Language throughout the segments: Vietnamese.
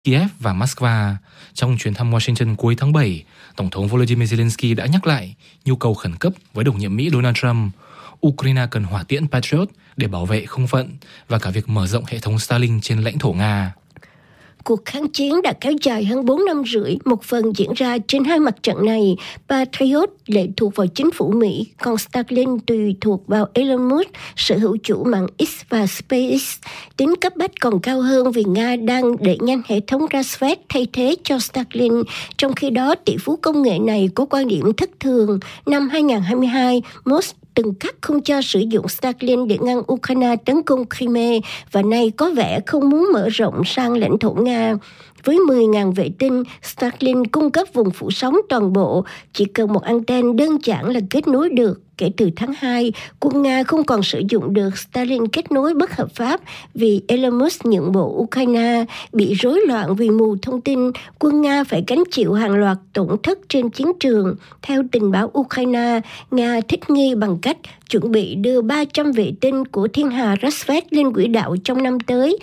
Kiev và Moscow. Trong chuyến thăm Washington cuối tháng 7, Tổng thống Volodymyr Zelensky đã nhắc lại nhu cầu khẩn cấp với đồng nhiệm Mỹ Donald Trump. Ukraine cần hỏa tiễn Patriot để bảo vệ không phận và cả việc mở rộng hệ thống Starlink trên lãnh thổ Nga. Cuộc kháng chiến đã kéo dài hơn 4 năm rưỡi, một phần diễn ra trên hai mặt trận này. Patriot lệ thuộc vào chính phủ Mỹ, còn Starlink tùy thuộc vào Elon Musk, sở hữu chủ mạng X và SpaceX. Tính cấp bách còn cao hơn vì Nga đang đẩy nhanh hệ thống Rasphet thay thế cho Starlink. Trong khi đó, tỷ phú công nghệ này có quan điểm thất thường. Năm 2022, Musk từng cắt không cho sử dụng Starlink để ngăn Ukraine tấn công Crimea và nay có vẻ không muốn mở rộng sang lãnh thổ Nga. Với 10.000 vệ tinh, Starlink cung cấp vùng phủ sóng toàn bộ, chỉ cần một anten đơn giản là kết nối được. Kể từ tháng 2, quân Nga không còn sử dụng được Starlink kết nối bất hợp pháp vì Elon Musk nhượng bộ Ukraine. Bị rối loạn vì mù thông tin, quân Nga phải gánh chịu hàng loạt tổn thất trên chiến trường. Theo tình báo Ukraine, Nga thích nghi bằng cách chuẩn bị đưa 300 vệ tinh của thiên hà Rasphet lên quỹ đạo trong năm tới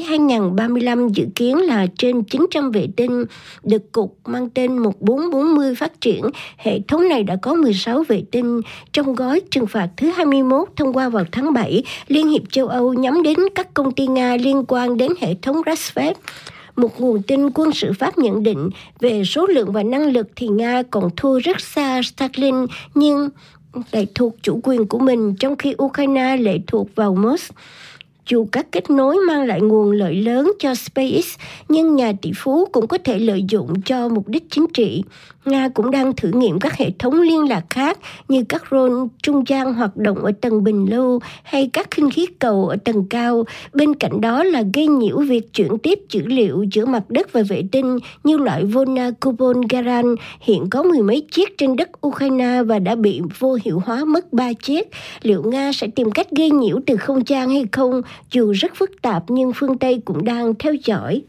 2035 dự kiến là trên 900 vệ tinh. Được cục mang tên 1440 phát triển, hệ thống này đã có 16 vệ tinh. Trong gói trừng phạt thứ 21 thông qua vào tháng 7, Liên hiệp châu Âu nhắm đến các công ty Nga liên quan đến hệ thống Rasphet. Một nguồn tin quân sự Pháp nhận định về số lượng và năng lực thì Nga còn thua rất xa Starlink, nhưng lại thuộc chủ quyền của mình, trong khi Ukraine lệ thuộc vào Musk. Dù các kết nối mang lại nguồn lợi lớn cho SpaceX, nhưng nhà tỷ phú cũng có thể lợi dụng cho mục đích chính trị. Nga cũng đang thử nghiệm các hệ thống liên lạc khác như các drone trung gian hoạt động ở tầng bình lưu hay các khinh khí cầu ở tầng cao. Bên cạnh đó là gây nhiễu việc chuyển tiếp dữ liệu giữa mặt đất và vệ tinh như loại Volna-Kuban Garan hiện có 10 mấy chiếc trên đất Ukraine và đã bị vô hiệu hóa mất 3 chiếc. Liệu Nga sẽ tìm cách gây nhiễu từ không gian hay không? Dù rất phức tạp nhưng phương Tây cũng đang theo dõi.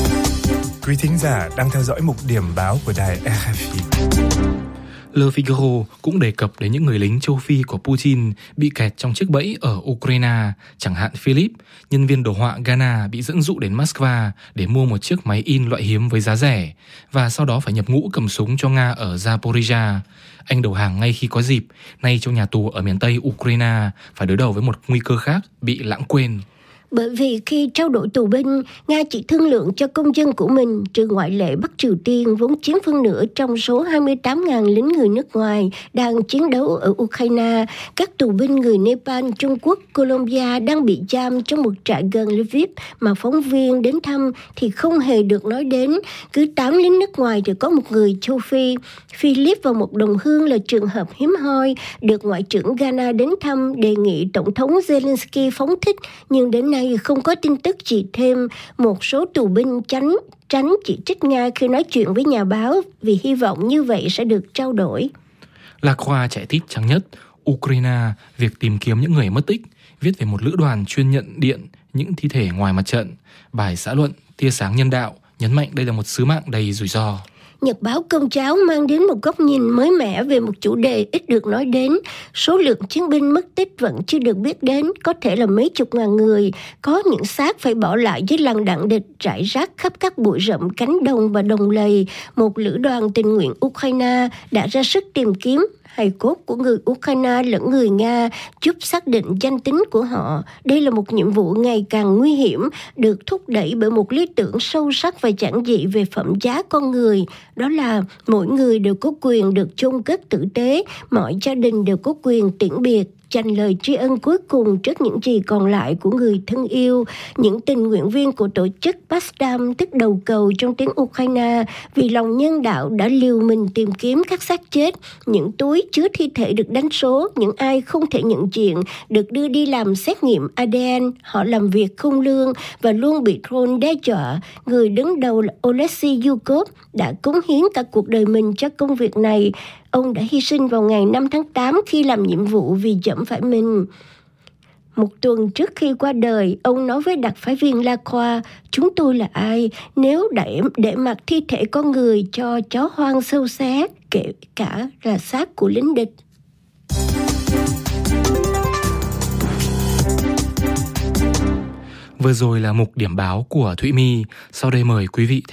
Quý thính giả đang theo dõi mục điểm báo của đài RFI. Le Figaro cũng đề cập đến những người lính châu Phi của Putin bị kẹt trong chiếc bẫy ở Ukraine, chẳng hạn Philip, nhân viên đồ họa Ghana bị dẫn dụ đến Moscow để mua một chiếc máy in loại hiếm với giá rẻ và sau đó phải nhập ngũ cầm súng cho Nga ở Zaporizhia. Anh đầu hàng ngay khi có dịp, nay trong nhà tù ở miền Tây Ukraine phải đối đầu với một nguy cơ khác bị lãng quên. Bởi vì khi trao đổi tù binh, Nga chỉ thương lượng cho công dân của mình, trừ ngoại lệ Bắc Triều Tiên vốn chiếm phân nửa trong số 28.000 lính người nước ngoài đang chiến đấu ở Ukraine. Các tù binh người Nepal, Trung Quốc, Colombia đang bị giam trong một trại gần Lviv mà phóng viên đến thăm thì không hề được nói đến. Cứ 8 lính nước ngoài thì có một người châu Phi. Philip và một đồng hương là trường hợp hiếm hoi, được Ngoại trưởng Ghana đến thăm đề nghị Tổng thống Zelensky phóng thích, nhưng đến nay không có tin tức gì thêm. Một số tù binh tránh chỉ trích Nga khi nói chuyện với nhà báo vì hy vọng như vậy sẽ được trao đổi. La Croix chạy tít trang nhất Ukraine, việc tìm kiếm những người mất tích, viết về một lữ đoàn chuyên nhận điện những thi thể ngoài mặt trận. Bài xã luận Tia sáng nhân đạo nhấn mạnh đây là một sứ mạng đầy rủi ro. Nhật báo Công giáo mang đến một góc nhìn mới mẻ về một chủ đề ít được nói đến. Số lượng chiến binh mất tích vẫn chưa được biết đến, có thể là mấy chục ngàn người. Có những xác phải bỏ lại dưới làn đạn địch rải rác khắp các bụi rậm cánh đồng và đồng lầy. Một lữ đoàn tình nguyện Ukraine đã ra sức tìm kiếm hài cốt của người Ukraine lẫn người Nga, giúp xác định danh tính của họ. Đây là một nhiệm vụ ngày càng nguy hiểm, được thúc đẩy bởi một lý tưởng sâu sắc và giản dị về phẩm giá con người. Đó là mỗi người đều có quyền được chôn cất tử tế, mọi gia đình đều có quyền tiễn biệt, dành lời tri ân cuối cùng trước những gì còn lại của người thân yêu. Những tình nguyện viên của tổ chức Pasdam, tức đầu cầu trong tiếng Ukraine, vì lòng nhân đạo đã liều mình tìm kiếm các xác chết. Những túi chứa thi thể được đánh số, những ai không thể nhận diện được đưa đi làm xét nghiệm ADN. Họ làm việc không lương và luôn bị drone đe dọa. Người đứng đầu là Oleksiy Yukov đã cống hiến cả cuộc đời mình cho công việc này. Ông đã hy sinh vào ngày 5 tháng 8 khi làm nhiệm vụ vì dẫm phải mình. Một tuần trước khi qua đời, ông nói với đặc phái viên La Croix, chúng tôi là ai nếu để mặc thi thể con người cho chó hoang sâu xé, kể cả là xác của lính địch. Vừa rồi là mục điểm báo của Thụy My. Sau đây mời quý vị